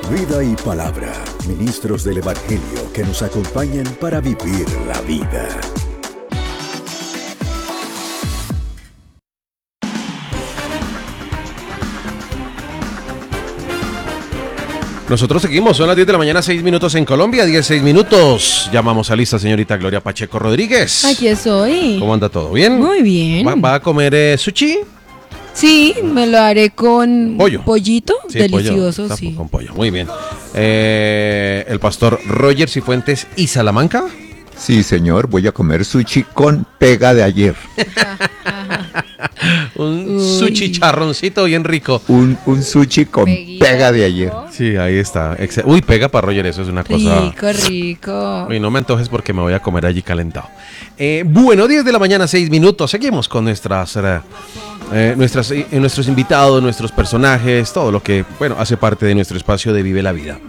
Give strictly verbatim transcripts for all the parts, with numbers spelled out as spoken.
Vida y palabra, ministros del Evangelio que nos acompañan para vivir la vida. Nosotros seguimos, son las diez de la mañana, seis minutos en Colombia, diez, seis minutos. Llamamos a lista señorita Gloria Pacheco Rodríguez. Aquí estoy. ¿Cómo anda todo? ¿Bien? Muy bien. ¿Va, va a comer eh, sushi? Sí, me lo haré con pollo. Pollito, Sí, delicioso, pollo. sí. Con pollo, muy bien. Eh, el pastor Roger Cifuentes y Salamanca. Sí, señor, voy a comer sushi con pega de ayer. Un Uy. sushi charroncito bien rico. Un, un sushi con Peguita, pega de ayer. Sí, ahí está. Excel- Uy, pega para Roger, eso es una cosa. Rico, rico. Uy, no me antojes porque me voy a comer allí calentado. Eh, bueno, diez de la mañana, seis minutos. Seguimos con nuestras, eh, eh, nuestras, eh, nuestros invitados, nuestros personajes, todo lo que, bueno, hace parte de nuestro espacio de Vive la Vida.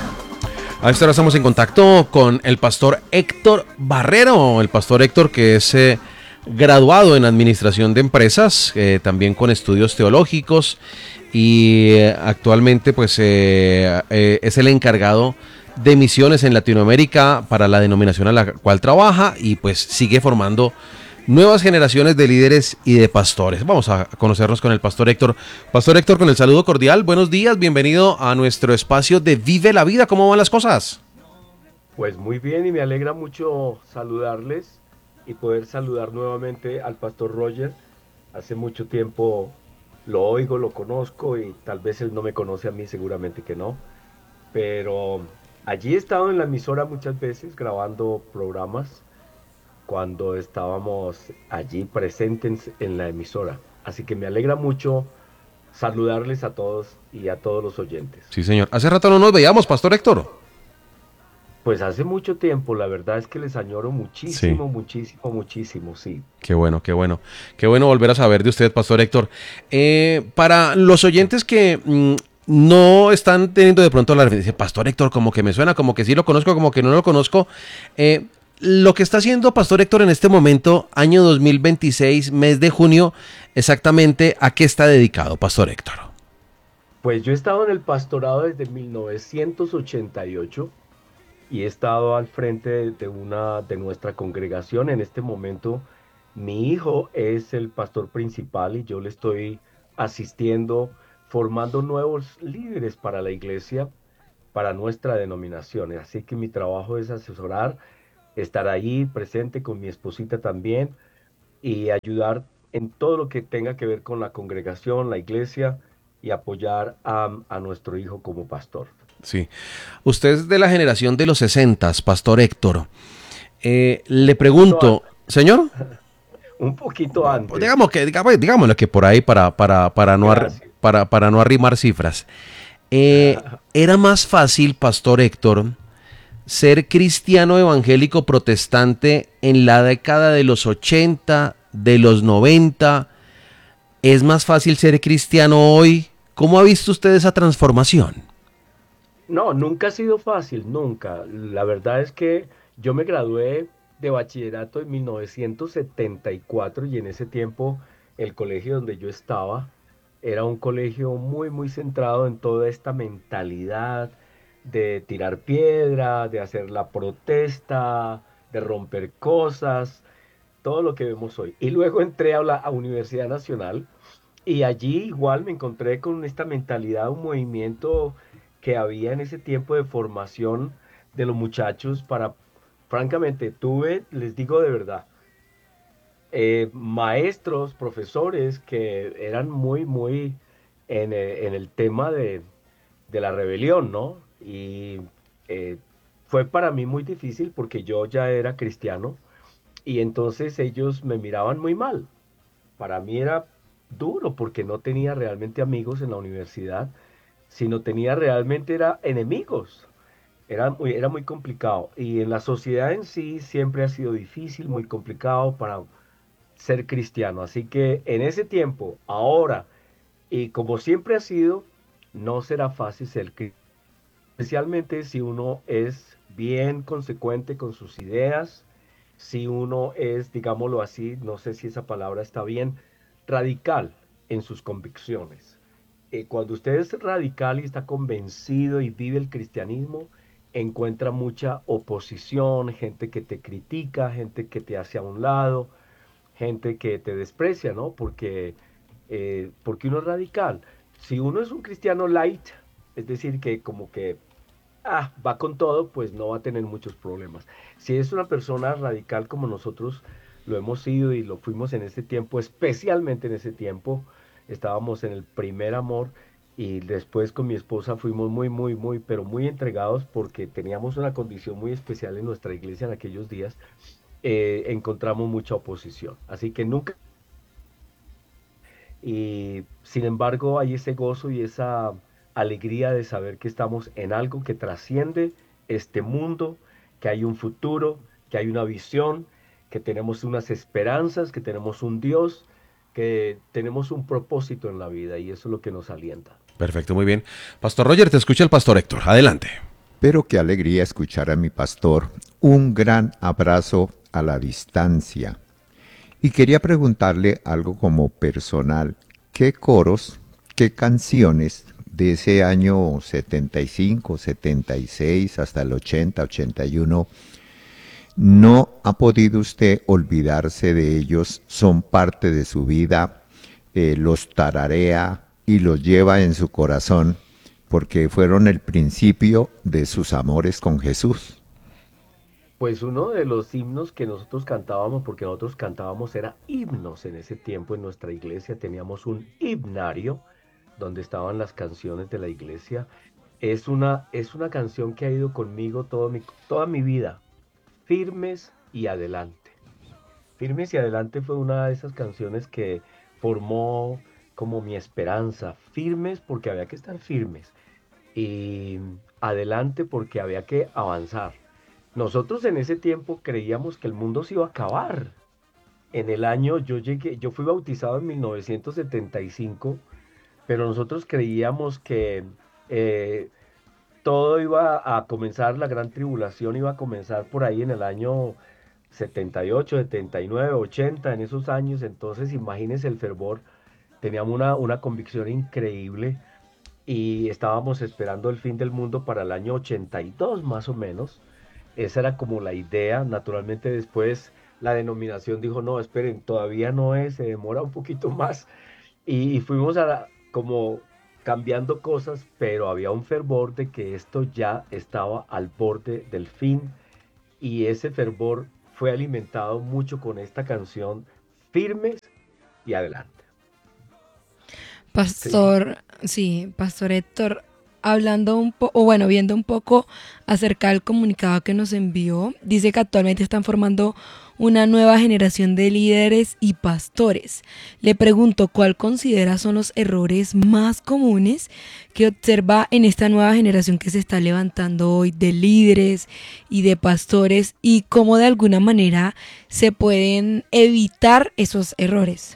A esta hora estamos en contacto con el pastor Héctor Barrero. El pastor Héctor, que es eh, graduado en Administración de Empresas, eh, también con estudios teológicos, y eh, actualmente pues eh, eh, es el encargado de misiones en Latinoamérica para la denominación a la cual trabaja, y pues sigue formando nuevas generaciones de líderes y de pastores. Vamos a conocernos con el pastor Héctor. Pastor Héctor, con el saludo cordial, buenos días, bienvenido a nuestro espacio de Vive la Vida. ¿Cómo van las cosas? Pues muy bien, y me alegra mucho saludarles y poder saludar nuevamente al pastor Roger. Hace mucho tiempo lo oigo, lo conozco, y tal vez él no me conoce a mí, seguramente que no. Pero allí he estado en la emisora muchas veces grabando programas cuando estábamos allí presentes en la emisora. Así que me alegra mucho saludarles a todos y a todos los oyentes. Sí, señor. Hace rato no nos veíamos, pastor Héctor. Pues hace mucho tiempo, la verdad es que les añoro muchísimo, sí. muchísimo, muchísimo, sí. Qué bueno, qué bueno. Qué bueno volver a saber de usted, pastor Héctor. Eh, para los oyentes que mmm, no están teniendo de pronto la referencia, pastor Héctor, como que me suena, como que sí lo conozco, como que no lo conozco, eh, lo que está haciendo pastor Héctor en este momento, año dos mil veintiséis, mes de junio, exactamente, ¿a qué está dedicado, pastor Héctor? Pues yo he estado en el pastorado desde mil novecientos ochenta y ocho y he estado al frente de una de nuestra congregación. En este momento mi hijo es el pastor principal y yo le estoy asistiendo, formando nuevos líderes para la iglesia, para nuestra denominación. Así que mi trabajo es asesorar, estar ahí presente con mi esposita también y ayudar en todo lo que tenga que ver con la congregación, la iglesia, y apoyar a, a nuestro hijo como pastor. Sí. Usted es de la generación de los sesentas, pastor Héctor. Eh, le pregunto, ¿señor? Un poquito antes. Digamos que, digamos, digámoslo que por ahí para, para, para, no, ar, para, para no arrimar cifras. Eh, ¿Era más fácil, pastor Héctor, ser cristiano evangélico protestante en la década de los ochenta, de los noventa? ¿Es más fácil ser cristiano hoy? ¿Cómo ha visto usted esa transformación? No, nunca ha sido fácil, nunca. La verdad es que yo me gradué de bachillerato en mil novecientos setenta y cuatro, y en ese tiempo el colegio donde yo estaba era un colegio muy, muy centrado en toda esta mentalidad de tirar piedra, de hacer la protesta, de romper cosas, todo lo que vemos hoy. Y luego entré a la a Universidad Nacional, y allí igual me encontré con esta mentalidad, un movimiento que había en ese tiempo de formación de los muchachos para, francamente, tuve, les digo de verdad, eh, maestros, profesores que eran muy, muy en, eh, en el tema de, de la rebelión, ¿no? Y eh, fue para mí muy difícil porque yo ya era cristiano, y entonces ellos me miraban muy mal. Para mí era duro porque no tenía realmente amigos en la universidad, sino tenía realmente era enemigos. Era muy, era muy complicado. Y en la sociedad en sí siempre ha sido difícil, muy complicado para ser cristiano. Así que en ese tiempo, ahora, y como siempre ha sido, no será fácil ser cristiano. Especialmente si uno es bien consecuente con sus ideas, si uno es, digámoslo así, no sé si esa palabra está bien, radical en sus convicciones. eh, cuando usted es radical y está convencido y vive el cristianismo, encuentra mucha oposición, gente que te critica, gente que te hace a un lado, gente que te desprecia, ¿no? Porque, eh, porque uno es radical. Si uno es un cristiano light, es decir, que como que ah, va con todo, pues no va a tener muchos problemas. Si es una persona radical como nosotros lo hemos sido y lo fuimos en ese tiempo, especialmente en ese tiempo, estábamos en el primer amor y después con mi esposa fuimos muy, muy, muy, pero muy entregados porque teníamos una condición muy especial en nuestra iglesia en aquellos días, eh, encontramos mucha oposición. Así que nunca, y sin embargo hay ese gozo y esa alegría de saber que estamos en algo que trasciende este mundo, que hay un futuro, que hay una visión, que tenemos unas esperanzas, que tenemos un Dios, que tenemos un propósito en la vida y eso es lo que nos alienta. Perfecto, muy bien. Pastor Roger, te escucha el Pastor Héctor. Adelante. Pero qué alegría escuchar a mi pastor. Un gran abrazo a la distancia. Y quería preguntarle algo como personal. ¿Qué coros, qué canciones de ese año setenta y cinco, setenta y seis hasta el ochenta, ochenta y uno no ha podido usted olvidarse de ellos? Son parte de su vida, eh, los tararea y los lleva en su corazón porque fueron el principio de sus amores con Jesús. Pues uno de los himnos que nosotros cantábamos, porque nosotros cantábamos, era himnos en ese tiempo en nuestra iglesia, teníamos un himnario donde estaban las canciones de la iglesia. Es una, es una canción que ha ido conmigo todo mi, toda mi vida, Firmes y Adelante. Firmes y Adelante fue una de esas canciones que formó como mi esperanza. Firmes porque había que estar firmes y adelante porque había que avanzar. Nosotros en ese tiempo creíamos que el mundo se iba a acabar. En el año, yo llegué, yo fui bautizado en mil novecientos setenta y cinco, pero nosotros creíamos que eh, todo iba a comenzar, la gran tribulación iba a comenzar por ahí en el año setenta y ocho, setenta y nueve, ochenta, en esos años. Entonces, imagínense el fervor. Teníamos una, una convicción increíble y estábamos esperando el fin del mundo para el año ochenta y dos más o menos. Esa era como la idea. Naturalmente después la denominación dijo, no, esperen, todavía no es, se demora un poquito más. Y, y fuimos a la- como cambiando cosas, pero había un fervor de que esto ya estaba al borde del fin y ese fervor fue alimentado mucho con esta canción, Firmes y Adelante. Sí. Pastor, sí, Pastor Héctor, hablando un poco, o bueno, viendo un poco acerca del comunicado que nos envió, dice que actualmente están formando una nueva generación de líderes y pastores. Le pregunto, ¿cuál considera son los errores más comunes que observa en esta nueva generación que se está levantando hoy de líderes y de pastores y cómo de alguna manera se pueden evitar esos errores?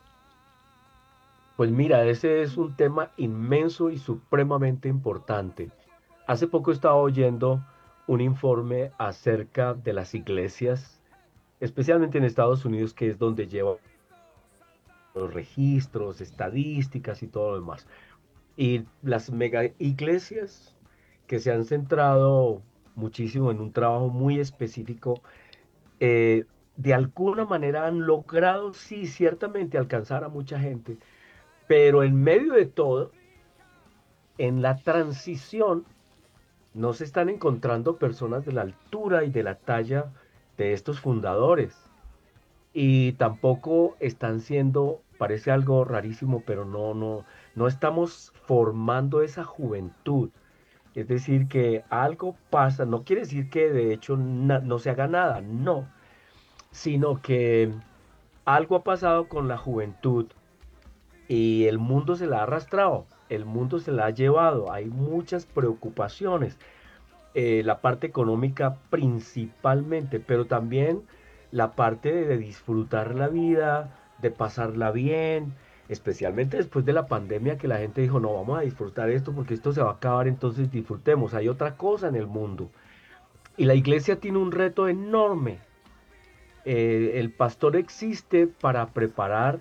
Pues mira, ese es un tema inmenso y supremamente importante. Hace poco estaba oyendo un informe acerca de las iglesias, especialmente en Estados Unidos, que es donde lleva los registros, estadísticas y todo lo demás. Y las mega iglesias que se han centrado muchísimo en un trabajo muy específico, eh, de alguna manera han logrado, sí, ciertamente alcanzar a mucha gente, pero en medio de todo, en la transición, no se están encontrando personas de la altura y de la talla de estos fundadores. Y tampoco están siendo, parece algo rarísimo, pero no, no, no estamos formando esa juventud. Es decir, que algo pasa, no quiere decir que de hecho na- no se haga nada, no, sino que algo ha pasado con la juventud y el mundo se la ha arrastrado, el mundo se la ha llevado, hay muchas preocupaciones, eh, la parte económica principalmente, pero también la parte de, de disfrutar la vida, de pasarla bien, especialmente después de la pandemia que la gente dijo, no, vamos a disfrutar esto porque esto se va a acabar, entonces disfrutemos, hay otra cosa en el mundo. Y la iglesia tiene un reto enorme. Eh, el pastor existe para preparar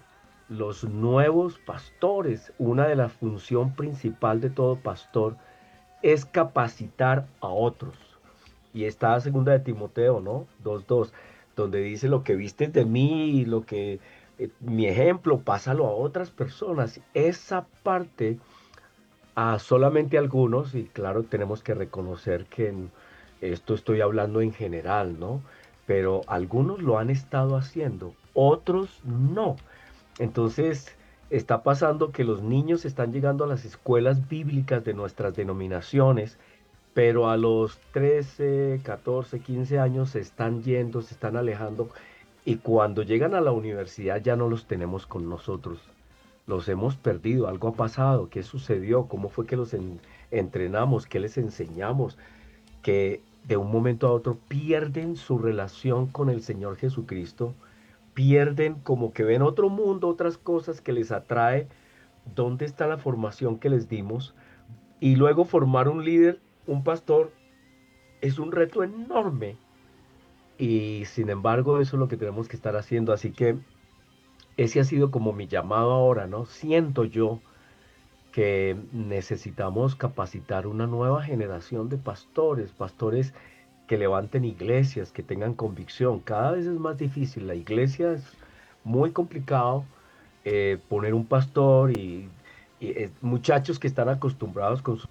los nuevos pastores. Una de las funciones principal de todo pastor es capacitar a otros. Y está segunda de Timoteo, ¿no? dos dos, donde dice lo que viste de mí, lo que eh, mi ejemplo, pásalo a otras personas. Esa parte a solamente algunos, y claro, tenemos que reconocer que en esto estoy hablando en general, ¿no? Pero algunos lo han estado haciendo, otros no. Entonces, está pasando que los niños están llegando a las escuelas bíblicas de nuestras denominaciones, pero a los trece, catorce, quince años se están yendo, se están alejando, y cuando llegan a la universidad ya no los tenemos con nosotros. Los hemos perdido, algo ha pasado, ¿qué sucedió? ¿Cómo fue que los en- entrenamos? ¿Qué les enseñamos? Que de un momento a otro pierden su relación con el Señor Jesucristo, pierden como que ven otro mundo, otras cosas que les atrae. ¿Dónde está la formación que les dimos? Y luego formar un líder, un pastor, es un reto enorme. Y sin embargo, eso es lo que tenemos que estar haciendo. Así que ese ha sido como mi llamado ahora, ¿no? Siento yo que necesitamos capacitar una nueva generación de pastores, pastores que levanten iglesias, que tengan convicción. Cada vez es más difícil. La iglesia es muy complicado, eh, poner un pastor y, y, eh, muchachos que están acostumbrados con su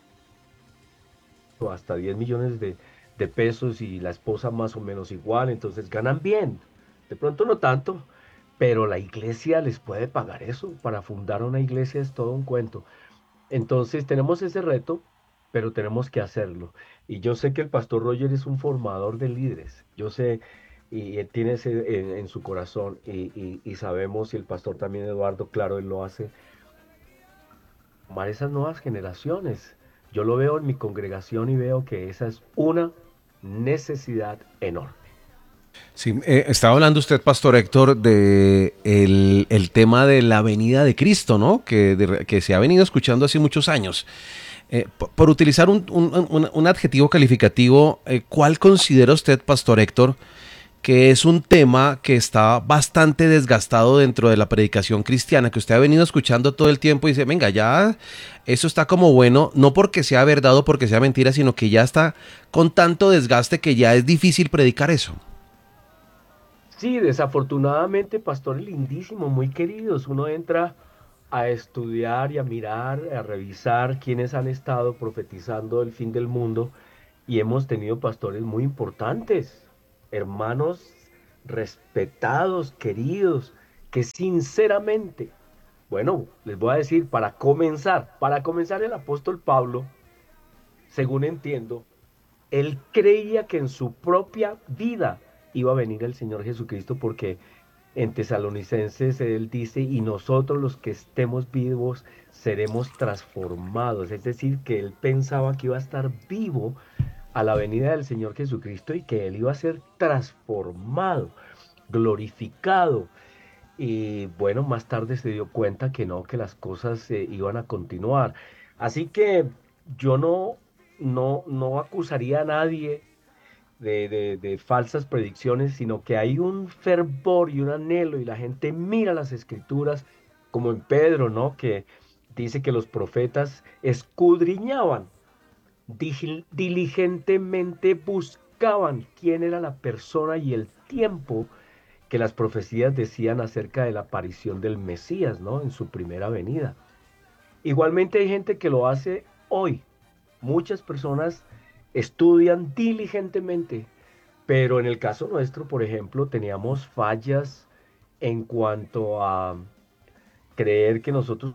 hasta diez millones de, de pesos y la esposa más o menos igual, entonces ganan bien. De pronto no tanto, pero la iglesia les puede pagar eso. Para fundar una iglesia es todo un cuento. Entonces tenemos ese reto, pero tenemos que hacerlo. Y yo sé que el pastor Roger es un formador de líderes. Yo sé, y él tiene ese en, en su corazón, y, y- y sabemos, y el pastor también Eduardo, claro, él lo hace, formar esas nuevas generaciones. Yo lo veo en mi congregación y veo que esa es una necesidad enorme. Sí, eh, estaba hablando usted, Pastor Héctor, de el, el tema de la venida de Cristo, ¿no? Que, de- que se ha venido escuchando hace muchos años. Eh, por, por utilizar un, un- un- un adjetivo calificativo, eh, ¿cuál considera usted, Pastor Héctor, que es un tema que está bastante desgastado dentro de la predicación cristiana, que usted ha venido escuchando todo el tiempo y dice, venga, ya eso está como bueno, no porque sea verdad o porque sea mentira, sino que ya está con tanto desgaste que ya es difícil predicar eso? Sí, desafortunadamente, pastores lindísimos, muy queridos, uno entra a estudiar y a mirar, a revisar quiénes han estado profetizando el fin del mundo, y hemos tenido pastores muy importantes, hermanos respetados, queridos, que sinceramente, bueno, les voy a decir, para comenzar, para comenzar el apóstol Pablo, según entiendo, él creía que en su propia vida iba a venir el Señor Jesucristo, porque en Tesalonicenses él dice, y nosotros los que estemos vivos seremos transformados. Es decir, que él pensaba que iba a estar vivo a la venida del Señor Jesucristo y que él iba a ser transformado, glorificado. Y bueno, más tarde se dio cuenta que no, que las cosas eh, iban a continuar. Así que yo no, no, no acusaría a nadie de, de, de falsas predicciones, sino que hay un fervor y un anhelo, y la gente mira las escrituras, como en Pedro, ¿no? Que dice que los profetas escudriñaban, digi- diligentemente buscaban quién era la persona y el tiempo que las profecías decían acerca de la aparición del Mesías, ¿no? En su primera venida. Igualmente hay gente que lo hace hoy. Muchas personas estudian diligentemente, pero en el caso nuestro, por ejemplo, teníamos fallas en cuanto a creer que nosotros,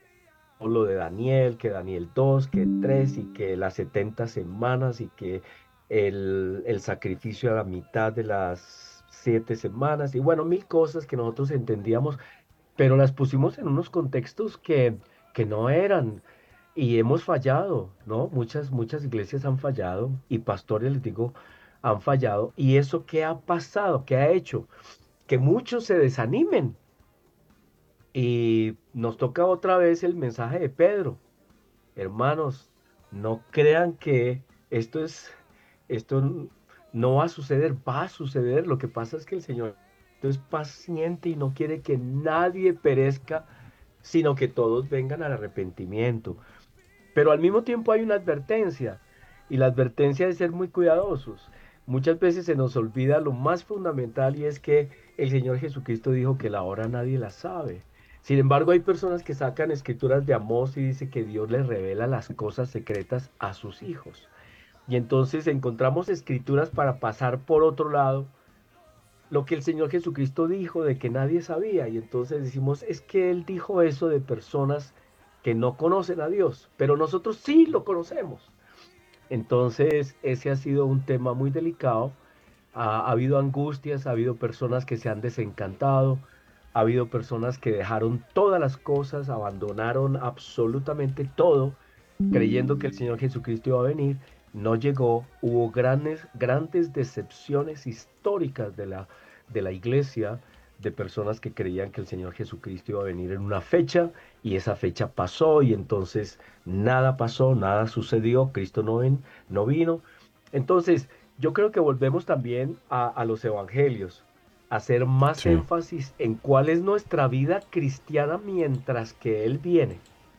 lo de Daniel, que Daniel dos, que tres, y que las setenta semanas, y que el, el sacrificio a la mitad de las siete semanas, y bueno, mil cosas que nosotros entendíamos, pero las pusimos en unos contextos que, que no eran. Y hemos fallado, ¿no? Muchas, muchas iglesias han fallado, y pastores, les digo, han fallado. ¿Y eso qué ha pasado? ¿Qué ha hecho? Que muchos se desanimen. Y nos toca otra vez el mensaje de Pedro. Hermanos, no crean que esto es, esto n- no va a suceder, va a suceder. Lo que pasa es que el Señor es paciente y no quiere que nadie perezca, sino que todos vengan al arrepentimiento. Pero al mismo tiempo hay una advertencia, y la advertencia es ser muy cuidadosos. Muchas veces se nos olvida lo más fundamental y es que el Señor Jesucristo dijo que la hora nadie la sabe. Sin embargo, hay personas que sacan escrituras de Amós y dice que Dios les revela las cosas secretas a sus hijos. Y entonces encontramos escrituras para pasar por otro lado lo que el Señor Jesucristo dijo de que nadie sabía. Y entonces decimos, es que Él dijo eso de personas que no conocen a Dios, pero nosotros sí lo conocemos. Entonces, ese ha sido un tema muy delicado. Ha, ha habido angustias, ha habido personas que se han desencantado, ha habido personas que dejaron todas las cosas, abandonaron absolutamente todo, creyendo que el Señor Jesucristo iba a venir. No llegó, hubo grandes, grandes decepciones históricas de la, de la iglesia, de personas que creían que el Señor Jesucristo iba a venir en una fecha y esa fecha pasó y entonces nada pasó, nada sucedió, Cristo no, ven, no vino. Entonces, yo creo que volvemos también a, a los evangelios, a hacer más Sí. énfasis en cuál es nuestra vida cristiana mientras que Él viene.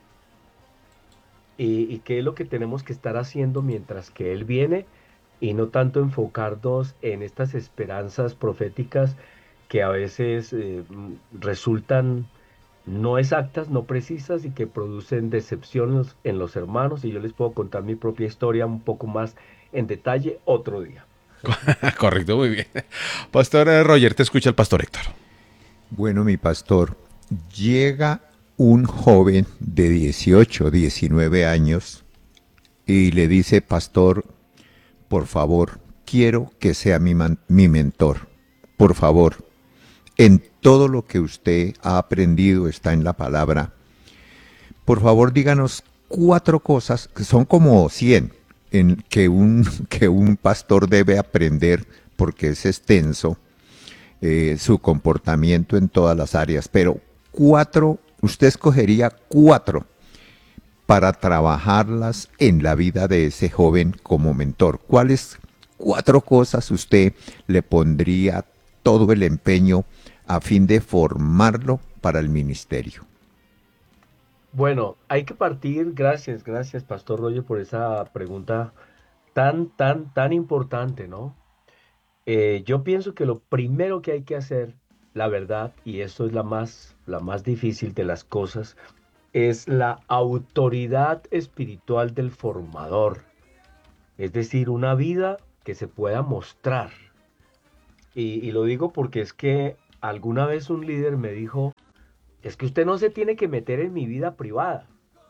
Y, y qué es lo que tenemos que estar haciendo mientras que Él viene y no tanto enfocarnos en estas esperanzas proféticas que a veces eh, mm, resultan no exactas, no precisas y que producen decepción en los, en los hermanos. Y yo les puedo contar mi propia historia un poco más en detalle otro día. Correcto, muy bien. Pastor eh, Roger, te escucha el pastor Héctor. Bueno, mi pastor, llega un joven de dieciocho, diecinueve años y le dice, pastor, por favor, quiero que sea mi, man- mi mentor. Por favor, en todo lo que usted ha aprendido está en la palabra. Por favor, díganos cuatro cosas, que son como cien, en que un, que un pastor debe aprender, porque es extenso, eh, su comportamiento en todas las áreas, pero cuatro, usted escogería cuatro para trabajarlas en la vida de ese joven como mentor. ¿Cuáles cuatro cosas usted le pondría todo el empeño a fin de formarlo para el ministerio? Bueno, hay que partir, gracias, gracias, Pastor Roger, por esa pregunta tan, tan, tan importante, ¿no? Eh, yo pienso que lo primero que hay que hacer, la verdad, y esto es la más, la más difícil de las cosas, es la autoridad espiritual del formador. Es decir, una vida que se pueda mostrar. Y, y lo digo porque es que alguna vez un líder me dijo, es que usted no se tiene que meter en mi vida privada.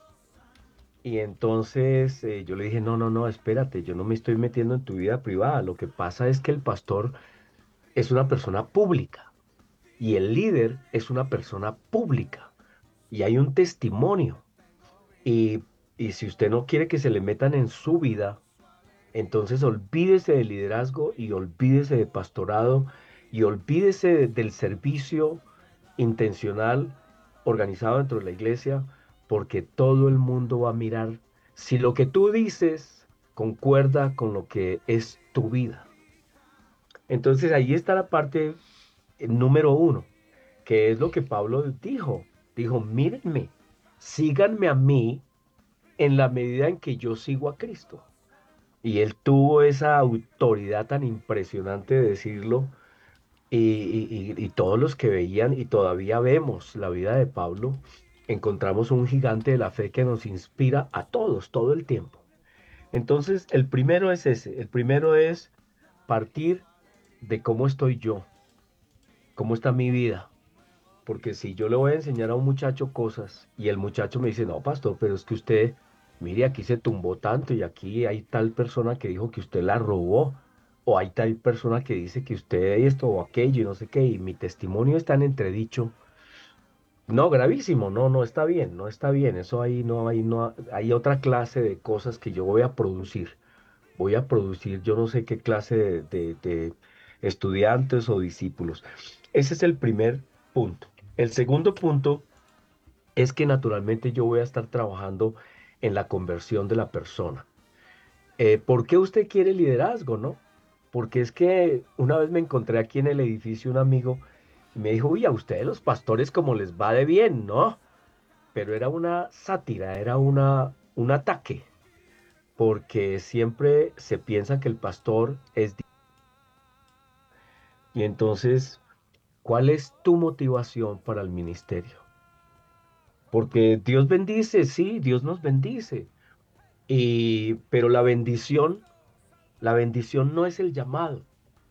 Y entonces eh, yo le dije, no, no, no, espérate, yo no me estoy metiendo en tu vida privada. Lo que pasa es que el pastor es una persona pública y el líder es una persona pública y hay un testimonio. Y, y si usted no quiere que se le metan en su vida, entonces olvídese del liderazgo y olvídese de pastorado y olvídese de- del servicio intencional organizado dentro de la iglesia, porque todo el mundo va a mirar si lo que tú dices concuerda con lo que es tu vida. Entonces ahí está la parte eh, número uno, que es lo que Pablo dijo. Dijo, mírenme, síganme a mí en la medida en que yo sigo a Cristo. Y él tuvo esa autoridad tan impresionante de decirlo. Y, y- y- y todos los que veían y todavía vemos la vida de Pablo, encontramos un gigante de la fe que nos inspira a todos todo el tiempo. Entonces, el primero es ese. El primero es partir de cómo estoy yo, cómo está mi vida. Porque si yo le voy a enseñar a un muchacho cosas y el muchacho me dice, no, pastor, pero es que usted, mire, aquí se tumbó tanto y aquí hay tal persona que dijo que usted la robó, o hay tal persona que dice que usted esto o aquello y no sé qué, y mi testimonio está en entredicho. No, gravísimo, no, no está bien, no está bien, eso ahí no hay, no hay otra clase de cosas que yo voy a producir. Voy a producir yo no sé qué clase de, de de estudiantes o discípulos. Ese es el primer punto. El segundo punto es que naturalmente yo voy a estar trabajando en la conversión de la persona. Eh, ¿por qué usted quiere liderazgo, no? Porque es que una vez me encontré aquí en el edificio un amigo Y me dijo, uy, a ustedes los pastores como les va de bien, ¿no? Pero era una sátira, era una, un ataque, porque siempre se piensa que el pastor es... di- Y entonces, ¿cuál es tu motivación para el ministerio? Porque Dios bendice, sí, Dios nos bendice. Y, pero la bendición, la bendición no es el llamado.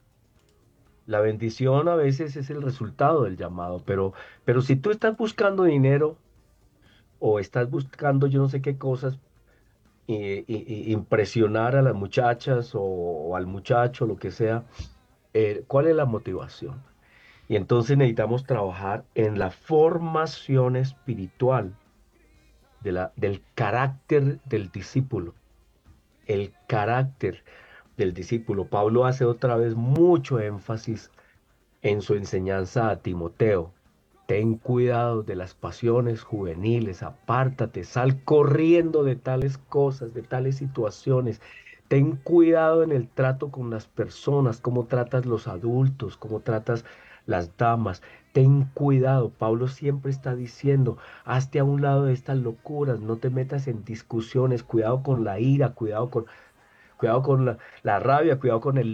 La bendición a veces es el resultado del llamado, pero, pero si tú estás buscando dinero o estás buscando yo no sé qué cosas, y, y- y impresionar a las muchachas o, o al muchacho, lo que sea, eh, ¿cuál es la motivación? Y entonces necesitamos trabajar en la formación espiritual de la, del carácter del discípulo, el carácter del discípulo. Pablo hace otra vez mucho énfasis en su enseñanza a Timoteo. Ten cuidado de las pasiones juveniles, apártate, sal corriendo de tales cosas, de tales situaciones. Ten cuidado en el trato con las personas, cómo tratas los adultos, cómo tratas las damas. Ten cuidado, Pablo siempre está diciendo, hazte a un lado de estas locuras, no te metas en discusiones, cuidado con la ira, cuidado con, cuidado con la, la rabia, cuidado con el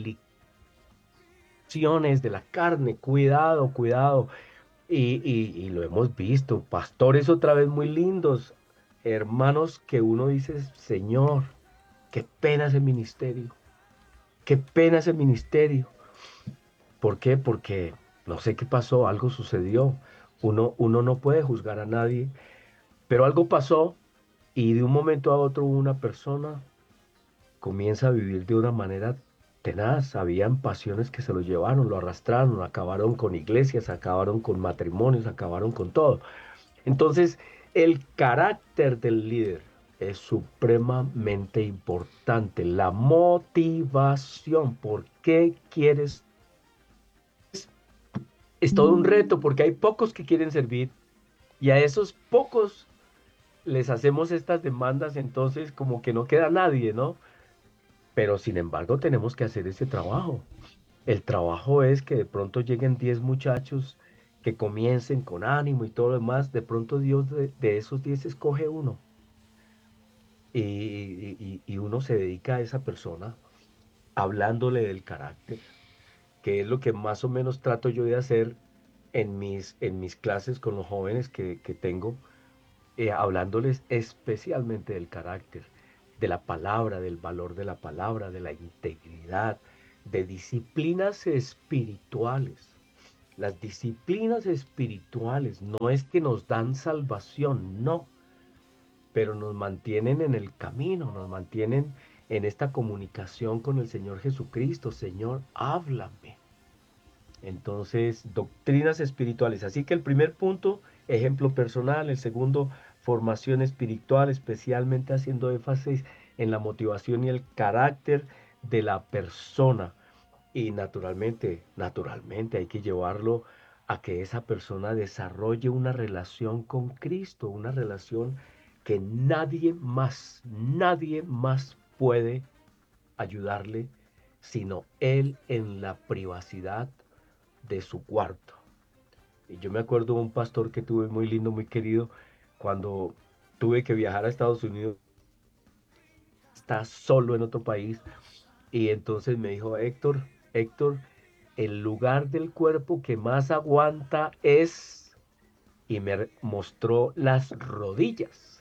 licciones de la carne, cuidado, cuidado. Y, y- y lo hemos visto, pastores otra vez muy lindos, hermanos que uno dice, Señor, qué pena ese ministerio, qué pena ese ministerio. ¿Por qué? Porque no sé qué pasó, algo sucedió. Uno, uno no puede juzgar a nadie, pero algo pasó y de un momento a otro una persona comienza a vivir de una manera tenaz. Habían pasiones que se lo llevaron, lo arrastraron, acabaron con iglesias, acabaron con matrimonios, acabaron con todo. Entonces, el carácter del líder es supremamente importante. La motivación, ¿por qué quieres? Es todo un reto porque hay pocos que quieren servir y a esos pocos les hacemos estas demandas, entonces como que no queda nadie, ¿no? Pero sin embargo tenemos que hacer ese trabajo. El trabajo es que de pronto lleguen diez muchachos que comiencen con ánimo y todo lo demás. De pronto Dios de, de esos diez escoge uno y, y- y uno se dedica a esa persona hablándole del carácter, que es lo que más o menos trato yo de hacer en mis, en mis clases con los jóvenes que, que tengo, eh, hablándoles especialmente del carácter, de la palabra, del valor de la palabra, de la integridad, de disciplinas espirituales. Las disciplinas espirituales no es que nos dan salvación, no, pero nos mantienen en el camino, nos mantienen en esta comunicación con el Señor Jesucristo. Señor, háblame. Entonces, doctrinas espirituales. Así que el primer punto, ejemplo personal. El segundo, formación espiritual, especialmente haciendo énfasis en la motivación y el carácter de la persona. Y naturalmente, naturalmente hay que llevarlo a que esa persona desarrolle una relación con Cristo, una relación que nadie más, nadie más puede ayudarle, sino él en la privacidad de su cuarto. Y yo me acuerdo de un pastor que tuve muy lindo, muy querido, cuando tuve que viajar a Estados Unidos, está solo en otro país, y entonces me dijo, Héctor, Héctor, el lugar del cuerpo que más aguanta es, y me mostró las rodillas.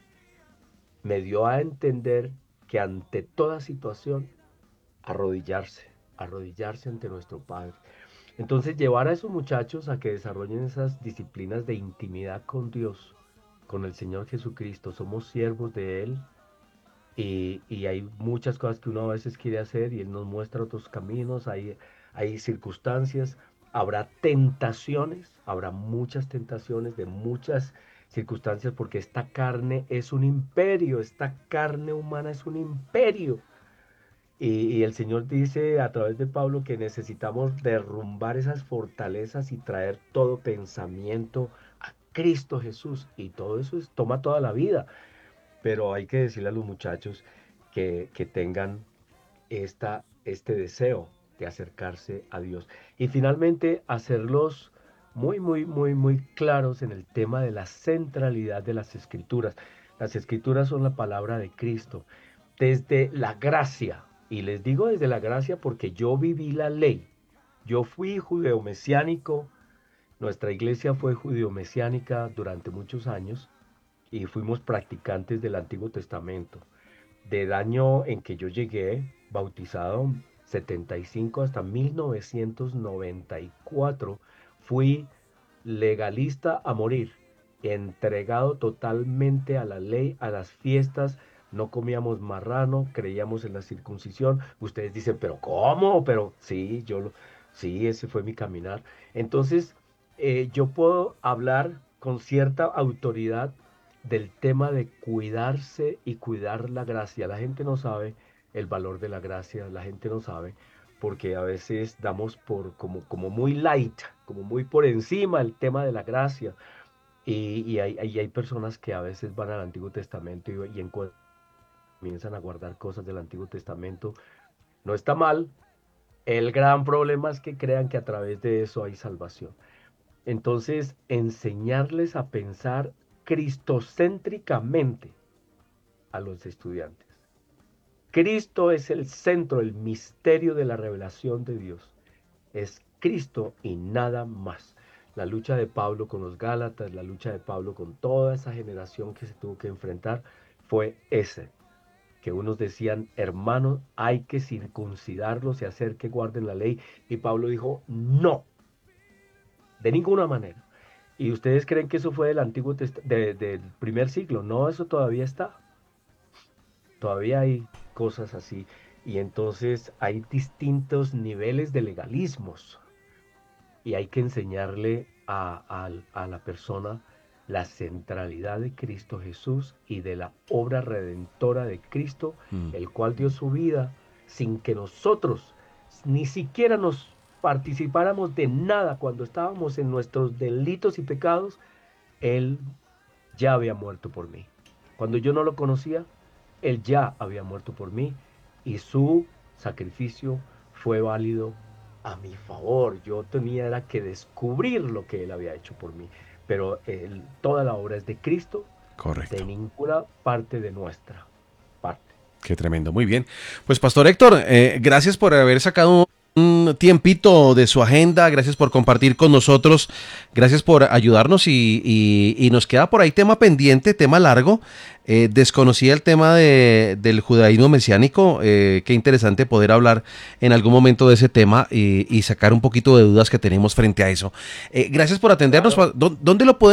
Me dio a entender que ante toda situación, arrodillarse, arrodillarse ante nuestro Padre. Entonces, llevar a esos muchachos a que desarrollen esas disciplinas de intimidad con Dios, con el Señor Jesucristo. Somos siervos de Él y, y hay muchas cosas que uno a veces quiere hacer y Él nos muestra otros caminos, hay, hay circunstancias, habrá tentaciones, habrá muchas tentaciones de muchas circunstancias porque esta carne es un imperio, esta carne humana es un imperio. Y, y el Señor dice a través de Pablo que necesitamos derrumbar esas fortalezas y traer todo pensamiento a Cristo Jesús. Y todo eso es- toma toda la vida. Pero hay que decirle a los muchachos que, que tengan esta, este deseo de acercarse a Dios. Y finalmente, hacerlos muy, muy, muy, muy claros en el tema de la centralidad de las escrituras. Las escrituras son la palabra de Cristo, desde la gracia, y les digo desde la gracia porque yo viví la ley. Yo fui judeo-mesiánico, nuestra iglesia fue judeo-mesiánica durante muchos años y fuimos practicantes del Antiguo Testamento. Del año en que yo llegué, bautizado, setenta y cinco hasta mil novecientos noventa y cuatro, fui legalista a morir, entregado totalmente a la ley, a las fiestas. No comíamos marrano, creíamos en la circuncisión. Ustedes dicen, pero ¿cómo? Pero sí, yo lo, sí, ese fue mi caminar. Entonces, eh, yo puedo hablar con cierta autoridad del tema de cuidarse y cuidar la gracia. La gente no sabe el valor de la gracia, la gente no sabe, porque a veces damos por como, como muy light, como muy por encima el tema de la gracia. Y, y hay, y hay personas que a veces van al Antiguo Testamento y, y encuentran, comienzan a guardar cosas del Antiguo Testamento. No está mal. El gran problema es que crean que a través de eso hay salvación. Entonces, enseñarles a pensar cristocéntricamente a los estudiantes. Cristo es el centro, el misterio de la revelación de Dios. Es Cristo y nada más. La lucha de Pablo con los Gálatas, la lucha de Pablo con toda esa generación que se tuvo que enfrentar, fue ese. Que unos decían, hermanos, hay que circuncidarlos y hacer que guarden la ley. Y Pablo dijo, no, de ninguna manera. ¿Y ustedes creen que eso fue del antiguo test de, del primer siglo? No, eso todavía está. Todavía hay cosas así. Y entonces hay distintos niveles de legalismos. Y hay que enseñarle a, a, a la persona la centralidad de Cristo Jesús y de la obra redentora de Cristo, mm. el cual dio su vida sin que nosotros ni siquiera nos participáramos de nada cuando estábamos en nuestros delitos y pecados. Él ya había muerto por mí. Cuando yo no lo conocía, Él ya había muerto por mí y su sacrificio fue válido a mi favor. Yo tenía era que descubrir lo que Él había hecho por mí. Pero el, toda la obra es de Cristo, correcto, de ninguna parte de nuestra parte. Qué tremendo, muy bien. Pues Pastor Héctor, eh, gracias por haber sacado un tiempito de su agenda, gracias por compartir con nosotros, gracias por ayudarnos y, y, y nos queda por ahí tema pendiente, tema largo. Eh, desconocía el tema de, del judaísmo mesiánico, eh, qué interesante poder hablar en algún momento de ese tema y, y sacar un poquito de dudas que tenemos frente a eso. Eh, gracias por atendernos. Claro. ¿Dónde lo podemos